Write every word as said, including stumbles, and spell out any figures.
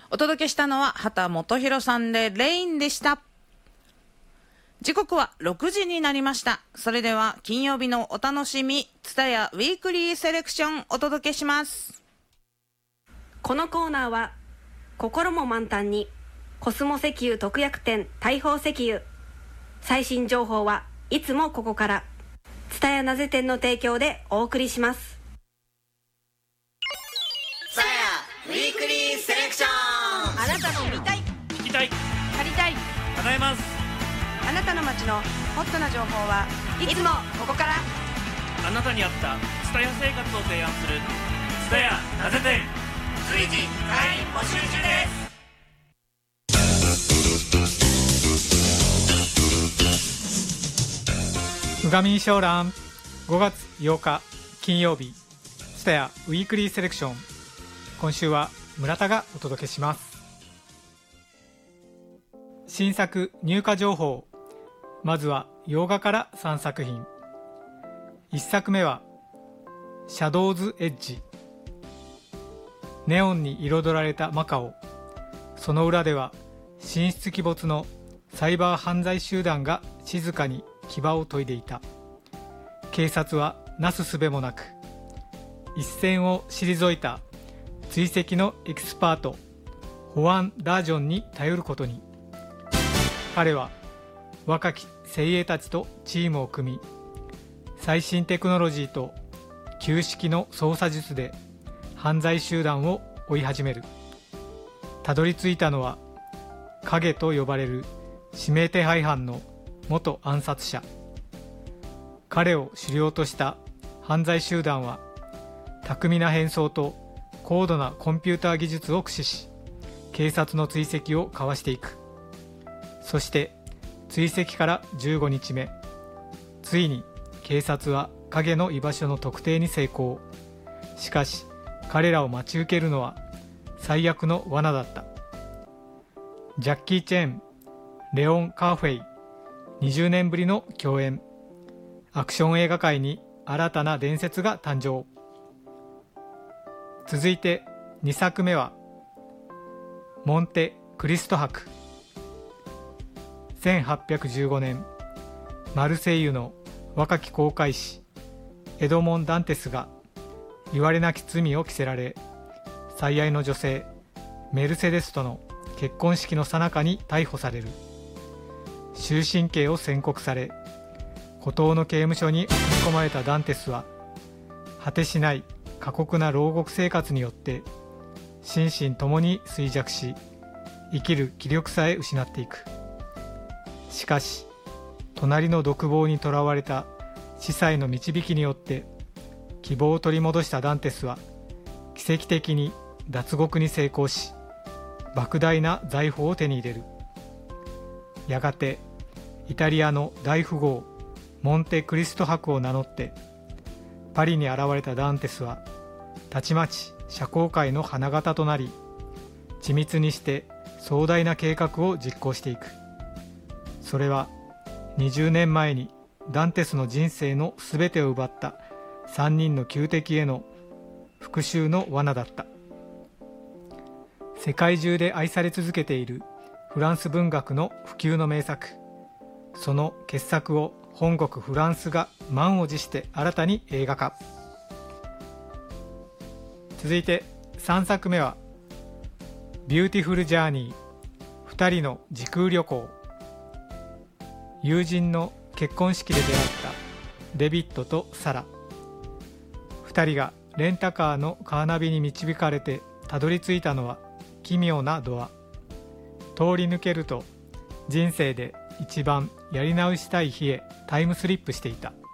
お届けしたのは畑基博さんでレインでした。時刻はろくじになりました。それでは金曜日のお楽しみ、ツタヤウィークリーセレクションお届けします。 このコーナーは心も満タンにコスモ石油特約店大宝石油、最新情報はいつもここから、ツタヤなぜ店の提供でお送りします。 ツタヤウィークリーセレクション。 あなたの見たい、 聞きたい、 借りたい、 叶えます。 あなたの街のホットな情報はいつもここから。 あなたに合ったツタヤ生活を提案するツタヤなぜ店、 随時会員募集中です。 うがみん小覧ごがつようか金曜日、ツタヤウィークリーセレクション。今週は村田がお届けします。新作入荷情報、まずは洋画からさんさくひん。いっさくめはシャドウズ・エッジ。ネオンに彩られたマカオ、その裏では神出鬼没のサイバー犯罪集団が静かに牙を研いでいた。警察はなすすべもなく一線を退いた追跡のエキスパートホアン・ダージョンに頼ることに。彼は若き精鋭たちとチームを組み、最新テクノロジーと旧式の捜査術で犯罪集団を追い始める。たどり着いたのは影と呼ばれる指名手配犯の元暗殺者。彼を首領とした犯罪集団は巧みな変装と高度なコンピューター技術を駆使し、警察の追跡をかわしていく。そして追跡からじゅうごにちめ、ついに警察は影の居場所の特定に成功。しかし彼らを待ち受けるのは最悪の罠だった。ジャッキー・チェン、レオン・カーフェイ、にじゅうねんぶりの共演。アクション映画界に新たな伝説が誕生。続いてにさくめはモンテ・クリスト伯。せんはっぴゃくじゅうごねん、マルセイユの若き航海士エドモン・ダンテスが言われなき罪を着せられ、最愛の女性メルセデスとの結婚式の最中に逮捕される。終身刑を宣告され、孤島の刑務所に送り込まれたダンテスは果てしない過酷な牢獄生活によって心身ともに衰弱し、生きる気力さえ失っていく。しかし隣の独房にとらわれた司祭の導きによって希望を取り戻したダンテスは奇跡的に脱獄に成功し、莫大な財宝を手に入れる。やがてイタリアの大富豪モンテ・クリスト伯を名乗ってパリに現れたダンテスはたちまち社交界の花形となり、緻密にして壮大な計画を実行していく。それはにじゅうねんまえにダンテスの人生のすべてを奪ったさんにんの仇敵への復讐の罠だった。世界中で愛され続けているフランス文学の不朽の名作、その傑作を本国フランスが満を持して新たに映画化。続いてさんさくめはビューティフルジャーニー、ふたりの時空旅行。友人の結婚式で出会ったデビッドとサラ。ふたりがレンタカーのカーナビに導かれてたどり着いたのは奇妙なドア。通り抜けると人生で一番やり直したい日へタイムスリップしていた。